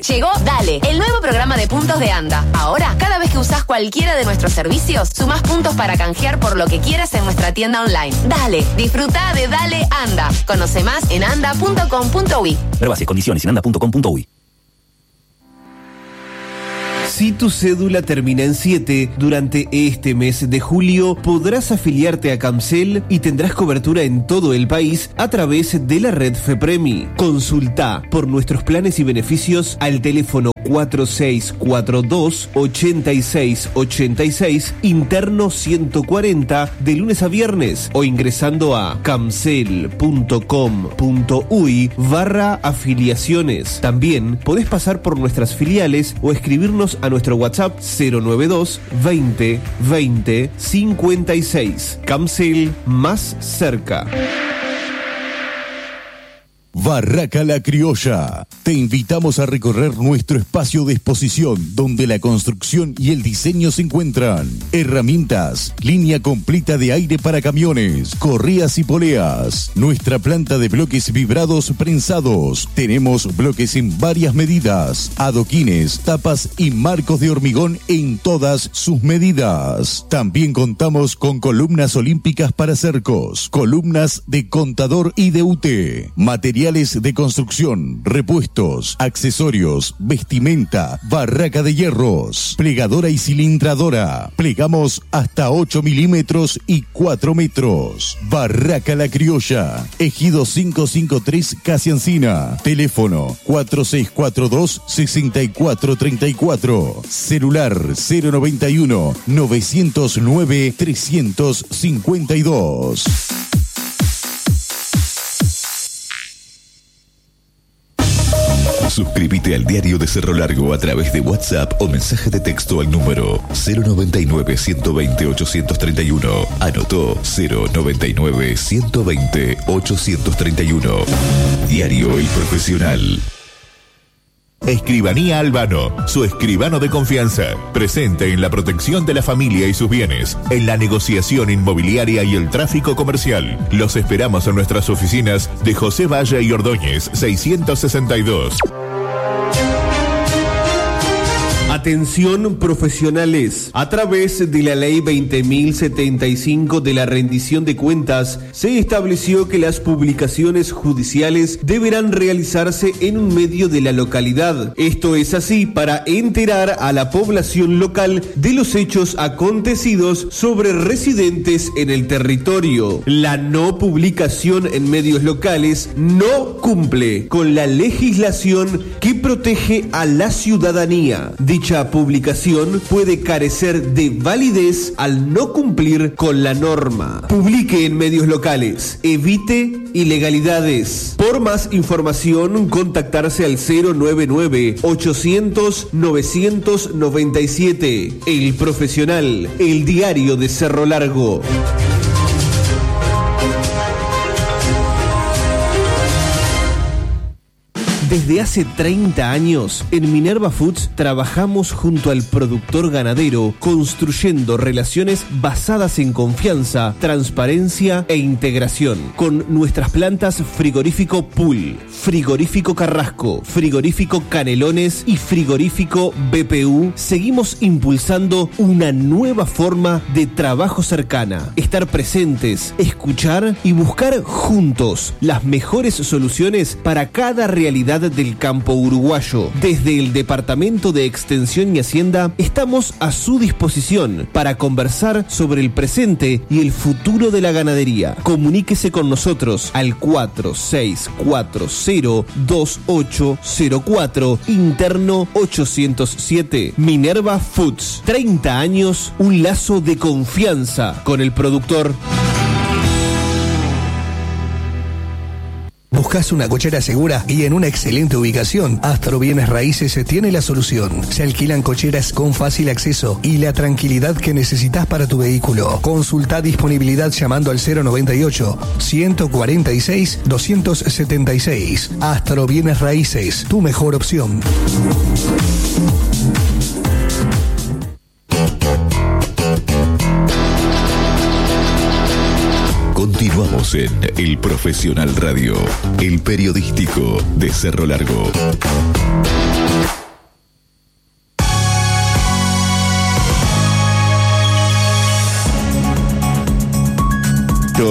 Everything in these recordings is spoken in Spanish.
Llegó Dale, el nuevo programa de puntos de ANDA. Ahora, cada vez que usás cualquiera de nuestros servicios, sumás puntos para canjear por lo que quieras en nuestra tienda online. Dale, disfruta de Dale ANDA. Conoce más en anda.com.uy. Ver bases, condiciones en anda.com.uy. Si tu cédula termina en 7, durante este mes de julio podrás afiliarte a Camcel y tendrás cobertura en todo el país a través de la red FEPREMI. Consulta por nuestros planes y beneficios al teléfono 4642-8686, interno 140, de lunes a viernes, o ingresando a camcel.com.uy/afiliaciones. También podés pasar por nuestras filiales o escribirnos a nuestro WhatsApp 092 20 20 56. Camcel, más cerca. Barraca La Criolla. Te invitamos a recorrer nuestro espacio de exposición donde la construcción y el diseño se encuentran. Herramientas, línea completa de aire para camiones, correas y poleas. Nuestra planta de bloques vibrados prensados. Tenemos bloques en varias medidas, adoquines, tapas y marcos de hormigón en todas sus medidas. También contamos con columnas olímpicas para cercos, columnas de contador y de UTE, materiales de construcción, repuestos, accesorios, vestimenta, barraca de hierros, plegadora y cilindradora. Plegamos hasta 8 milímetros y 4 metros. Barraca La Criolla, Ejido 553 Casi Encina. Teléfono 4642-6434. Celular 091 909 352. Suscríbete al Diario de Cerro Largo a través de WhatsApp o mensaje de texto al número 099-120-831. Anotó 099-120-831. Diario El Profesional. Escribanía Albano, su escribano de confianza, presente en la protección de la familia y sus bienes, en la negociación inmobiliaria y el tráfico comercial. Los esperamos en nuestras oficinas de José Valle y Ordóñez, 662. Atención profesionales. A través de la Ley 20.075 de la rendición de cuentas, se estableció que las publicaciones judiciales deberán realizarse en un medio de la localidad. Esto es así para enterar a la población local de los hechos acontecidos sobre residentes en el territorio. La no publicación en medios locales no cumple con la legislación que protege a la ciudadanía. Dicha publicación puede carecer de validez al no cumplir con la norma. Publique en medios locales. Evite ilegalidades. Por más información, contactarse al 099-800-997. El Profesional, el diario de Cerro Largo. Desde hace 30 años, en Minerva Foods trabajamos junto al productor ganadero, construyendo relaciones basadas en confianza, transparencia e integración. Con nuestras plantas Frigorífico Pool, Frigorífico Carrasco, Frigorífico Canelones y Frigorífico BPU, seguimos impulsando una nueva forma de trabajo cercana. Estar presentes, escuchar y buscar juntos las mejores soluciones para cada realidad del campo uruguayo. Desde el Departamento de Extensión y Hacienda estamos a su disposición para conversar sobre el presente y el futuro de la ganadería. Comuníquese con nosotros al 46402804, interno 807. Minerva Foods, 30 años, un lazo de confianza con el productor. ¿Buscas una cochera segura y en una excelente ubicación? Astro Bienes Raíces tiene la solución. Se alquilan cocheras con fácil acceso y la tranquilidad que necesitas para tu vehículo. Consulta disponibilidad llamando al 098-146-276. Astro Bienes Raíces, tu mejor opción. Continuamos en El Profesional Radio, el periodístico de Cerro Largo.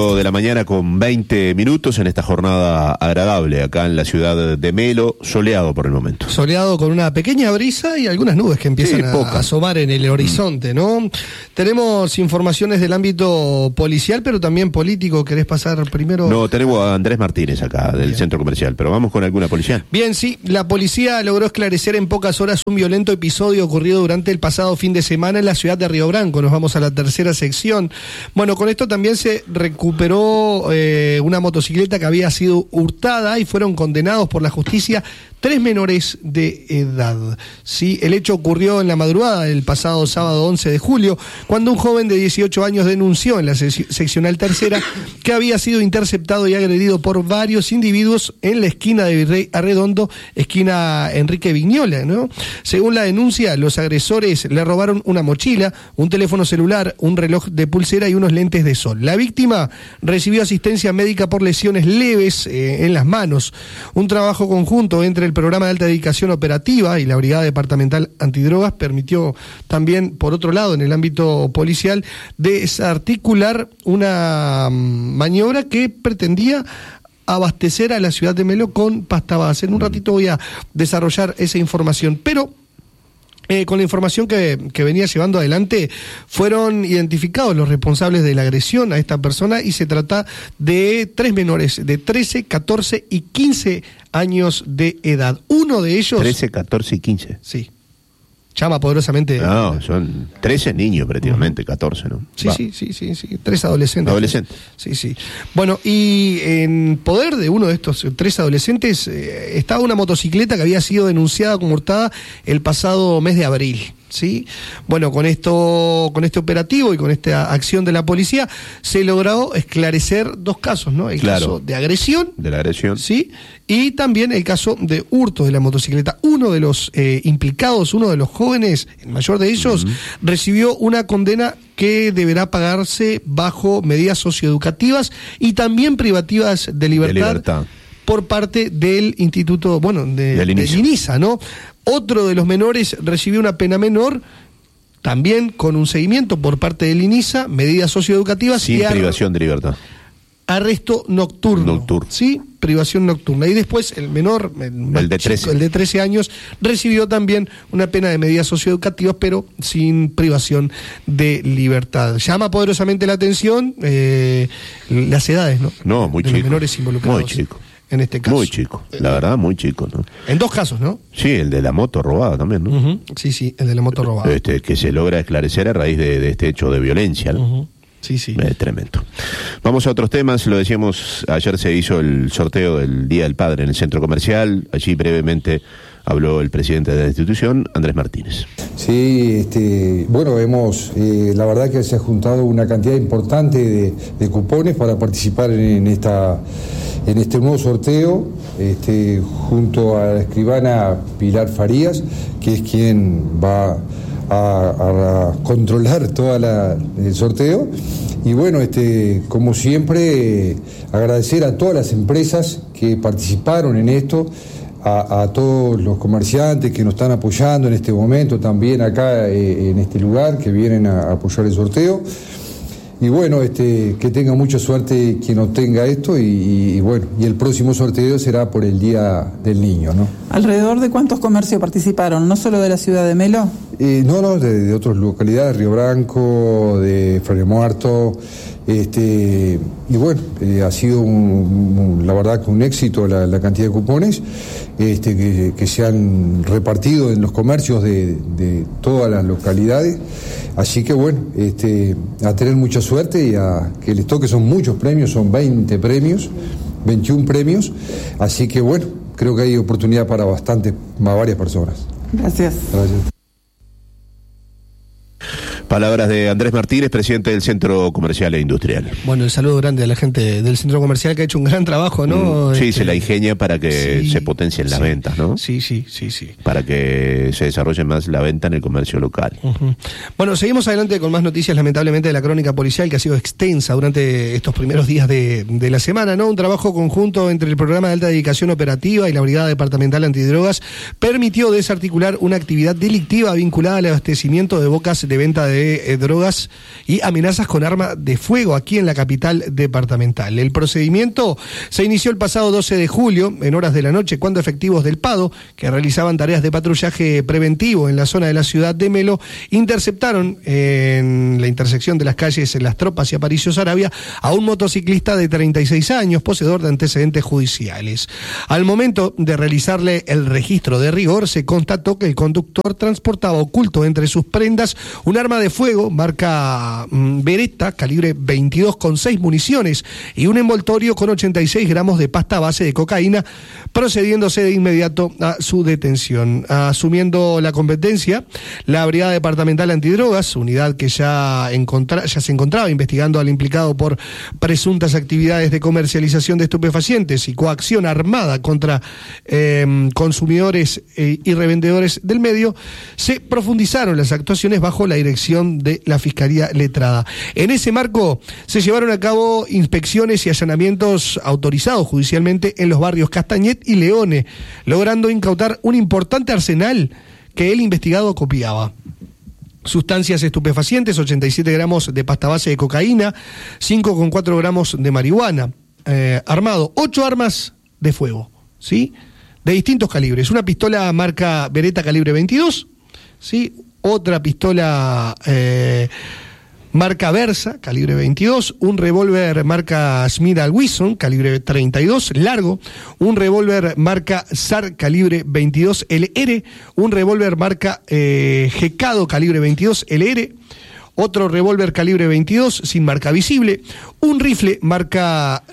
8 de la mañana con 20 minutos en esta jornada agradable acá en la ciudad de Melo, soleado por el momento. Soleado con una pequeña brisa y algunas nubes que empiezan a asomar en el horizonte, ¿no? Tenemos informaciones del ámbito policial, pero también político. ¿Querés pasar primero? No, tenemos a Andrés Martínez acá del centro comercial, pero vamos con alguna policial. Bien, sí, la policía logró esclarecer en pocas horas un violento episodio ocurrido durante el pasado fin de semana en la ciudad de Río Branco. Nos vamos a la tercera sección. Bueno, con esto también se recuperó una motocicleta que había sido hurtada y fueron condenados por la justicia 3 menores de edad. Sí, el hecho ocurrió en la madrugada del pasado sábado 11 de julio, cuando un joven de 18 años denunció en la seccional tercera que había sido interceptado y agredido por varios individuos en la esquina de Virrey Arredondo, esquina Enrique Vignola, ¿no? Según la denuncia, los agresores le robaron una mochila, un teléfono celular, un reloj de pulsera y unos lentes de sol. La víctima recibió asistencia médica por lesiones leves en las manos. Un trabajo conjunto entre el programa de alta dedicación operativa y la Brigada Departamental Antidrogas permitió también, por otro lado, en el ámbito policial, desarticular una maniobra que pretendía abastecer a la ciudad de Melo con pasta base. En un ratito voy a desarrollar esa información, pero con la información que venía llevando adelante, fueron identificados los responsables de la agresión a esta persona y se trata de 3 menores de 13, 14 y 15 años de edad. Uno de ellos... 13, 14 y 15. Sí. Llama poderosamente... No, son 13 niños prácticamente, 14, ¿no? Sí, 3 adolescentes. Adolescentes. Sí. Bueno, y en poder de uno de estos 3 adolescentes estaba una motocicleta que había sido denunciada como hurtada el pasado mes de abril. ¿Sí? Bueno, con este operativo y con esta acción de la policía se logró esclarecer 2 casos, ¿no? El caso de agresión. De la agresión. Sí. Y también el caso de hurto de la motocicleta. Uno de los implicados, uno de los jóvenes, el mayor de ellos, recibió una condena que deberá pagarse bajo medidas socioeducativas y también privativas de libertad. Por parte del Instituto, del INISA, ¿no? Otro de los menores recibió una pena menor, también con un seguimiento por parte del INISA, medidas socioeducativas. Sin privación de libertad. Arresto nocturno. Sí, privación nocturna. Y después el menor, el de 13 años, recibió también una pena de medidas socioeducativas, pero sin privación de libertad. Llama poderosamente la atención las edades, ¿no? No, muy chico. Los menores involucrados. Muy chico. En este caso. Muy chico, la verdad, muy chico, ¿no? En 2 casos, ¿no? Sí, el de la moto robada también, ¿no? Sí, el de la moto robada. Que se logra esclarecer a raíz de este hecho de violencia, ¿no? Sí. Tremendo. Vamos a otros temas, lo decíamos, ayer se hizo el sorteo del Día del Padre en el centro comercial, allí brevemente habló el presidente de la institución, Andrés Martínez. Sí, hemos, la verdad que se ha juntado una cantidad importante de cupones para participar en este nuevo sorteo, junto a la escribana Pilar Farías, que es quien va a controlar todo el sorteo. Y bueno, como siempre, agradecer a todas las empresas que participaron en esto, a todos los comerciantes que nos están apoyando en este momento, también acá en este lugar, que vienen a apoyar el sorteo. Y bueno, que tenga mucha suerte quien obtenga esto y el próximo sorteo será por el Día del Niño, ¿no? ¿Alrededor de cuántos comercios participaron? ¿No solo de la ciudad de Melo? No, de otras localidades, Río Branco, de Frare Muerto, ha sido la verdad que un éxito la cantidad de cupones que se han repartido en los comercios de todas las localidades. Así que a tener mucha suerte y a que les toque, son muchos premios, son 21 premios, así que creo que hay oportunidad para varias personas. Gracias. Palabras de Andrés Martínez, presidente del Centro Comercial e Industrial. Bueno, el saludo grande a la gente del Centro Comercial que ha hecho un gran trabajo, ¿no? Sí, se la ingenia para que se potencien las ventas, ¿no? Sí. Para que se desarrolle más la venta en el comercio local. Bueno, seguimos adelante con más noticias, lamentablemente, de la crónica policial, que ha sido extensa durante estos primeros días de la semana, ¿no? Un trabajo conjunto entre el Programa de Alta Dedicación Operativa y la Brigada Departamental Antidrogas permitió desarticular una actividad delictiva vinculada al abastecimiento de bocas de venta de de drogas y amenazas con arma de fuego aquí en la capital departamental. El procedimiento se inició el pasado 12 de julio, en horas de la noche, cuando efectivos del PADO, que realizaban tareas de patrullaje preventivo en la zona de la ciudad de Melo, interceptaron en la intersección de las calles Las Tropas y Aparicio Saravia a un motociclista de 36 años, poseedor de antecedentes judiciales. Al momento de realizarle el registro de rigor, se constató que el conductor transportaba oculto entre sus prendas un arma de fuego marca Beretta, calibre 22 con 6 municiones y un envoltorio con 86 gramos de pasta base de cocaína, procediéndose de inmediato a su detención. Asumiendo la competencia, la Brigada Departamental Antidrogas, unidad que ya se encontraba investigando al implicado por presuntas actividades de comercialización de estupefacientes y coacción armada contra consumidores y revendedores del medio, se profundizaron las actuaciones bajo la dirección de la Fiscalía Letrada. En ese marco se llevaron a cabo inspecciones y allanamientos autorizados judicialmente en los barrios Castañet y Leone, logrando incautar un importante arsenal que el investigado copiaba. Sustancias estupefacientes, 87 gramos de pasta base de cocaína, 5,4 gramos de marihuana, armado, 8 armas de fuego, ¿sí?, de distintos calibres. Una pistola marca Beretta calibre 22, ¿sí?, otra pistola marca Versa calibre 22, un revólver marca Smith & Wesson calibre 32 largo, un revólver marca SAR calibre 22 LR, un revólver marca Gecado calibre 22 LR, otro revólver calibre 22 sin marca visible, un rifle marca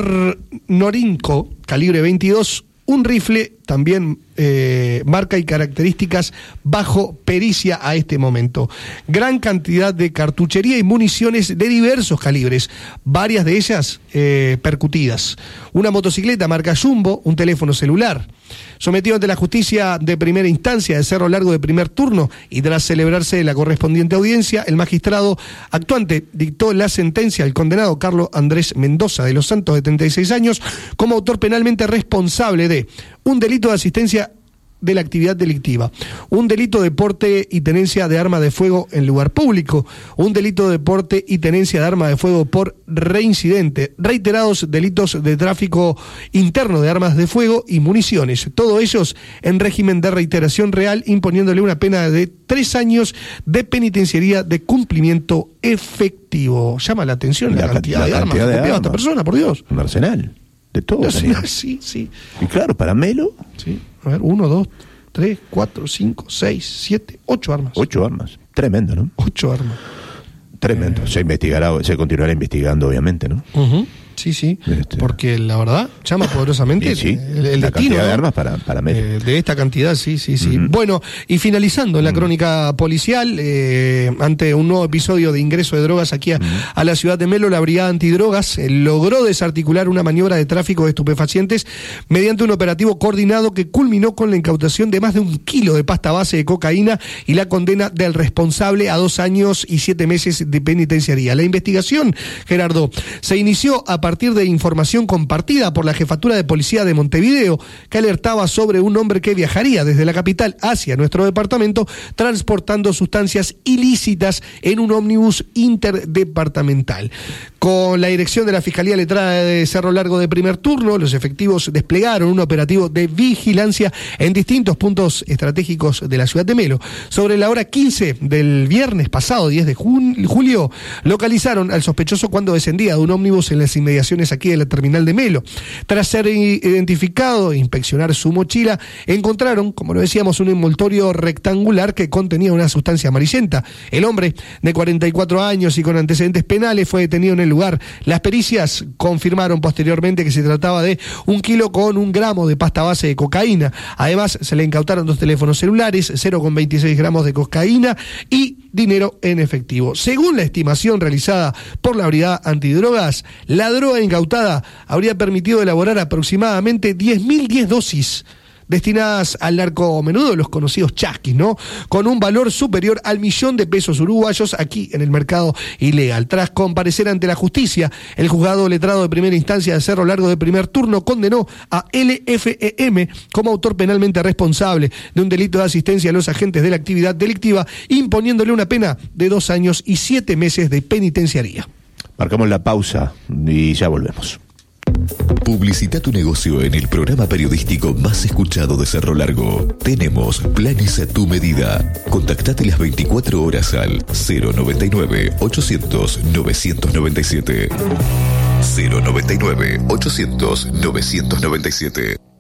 Norinco calibre 22, un rifle también marca y características bajo pericia a este momento. Gran cantidad de cartuchería y municiones de diversos calibres, varias de ellas percutidas. Una motocicleta marca Jumbo, un teléfono celular. Sometido ante la justicia de primera instancia de Cerro Largo de primer turno y tras celebrarse la correspondiente audiencia, el magistrado actuante dictó la sentencia al condenado Carlos Andrés Mendoza de los Santos, de 36 años, como autor penalmente responsable de un delito de asistencia de la actividad delictiva, un delito de porte y tenencia de arma de fuego en lugar público, un delito de porte y tenencia de arma de fuego por reincidente, reiterados delitos de tráfico interno de armas de fuego y municiones, todos ellos en régimen de reiteración real, imponiéndole una pena de 3 años de penitenciaría de cumplimiento efectivo. Llama la atención la cantidad de armas que copiaba esta persona, por Dios. Un arsenal de todo. Sí, sí. Y claro, para Melo. Sí. A ver, 1, 2, 3, 4, 5, 6, 7, 8 armas. 8 armas. Tremendo, ¿no? 8 armas. Tremendo. Se continuará investigando, obviamente, ¿no? Uh-huh. Sí, sí, porque la verdad llama poderosamente el la destino, cantidad ¿no? de armas para Melo. De esta cantidad, sí. Uh-huh. Bueno, y finalizando la crónica policial, ante un nuevo episodio de ingreso de drogas aquí a la ciudad de Melo, la Brigada Antidrogas logró desarticular una maniobra de tráfico de estupefacientes mediante un operativo coordinado que culminó con la incautación de más de 1 kilo de pasta base de cocaína y la condena del responsable a 2 años y 7 meses de penitenciaría. La investigación, Gerardo, se inició a partir de información compartida por la Jefatura de Policía de Montevideo, que alertaba sobre un hombre que viajaría desde la capital hacia nuestro departamento transportando sustancias ilícitas en un ómnibus interdepartamental. Con la dirección de la Fiscalía Letrada de Cerro Largo de primer turno, los efectivos desplegaron un operativo de vigilancia en distintos puntos estratégicos de la ciudad de Melo. Sobre la hora 15 del viernes pasado, 10 de julio, localizaron al sospechoso cuando descendía de un ómnibus en las inmediaciones aquí de la terminal de Melo. Tras ser identificado e inspeccionar su mochila, encontraron, como lo decíamos, un envoltorio rectangular que contenía una sustancia amarillenta. El hombre, de 44 años y con antecedentes penales, fue detenido en el lugar. Las pericias confirmaron posteriormente que se trataba de 1 kilo con 1 gramo de pasta base de cocaína. Además, se le incautaron 2 teléfonos celulares, 0,26 gramos de cocaína y dinero en efectivo. Según la estimación realizada por la Brigada Antidrogas, la droga incautada habría permitido elaborar aproximadamente 10.010 dosis destinadas al narcomenudo, los conocidos chasquis, ¿no? Con un valor superior al 1.000.000 de pesos uruguayos aquí en el mercado ilegal. Tras comparecer ante la justicia, el juzgado letrado de primera instancia de Cerro Largo de primer turno condenó a LFEM como autor penalmente responsable de un delito de asistencia a los agentes de la actividad delictiva, imponiéndole una pena de 2 años y 7 meses de penitenciaría. Marcamos la pausa y ya volvemos. Publicita tu negocio en el programa periodístico más escuchado de Cerro Largo. Tenemos planes a tu medida. Contactate las 24 horas al 099-800-997. 099-800-997.